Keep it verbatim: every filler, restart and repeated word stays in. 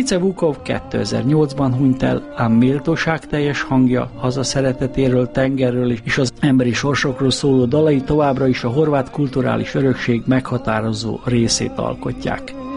Vice Vukov kétezer-nyolcban hunyt el, ám méltóságteljes hangja, hazaszeretetéről, tengerről és az emberi sorsokról szóló dalai továbbra is a horvát kulturális örökség meghatározó részét alkotják.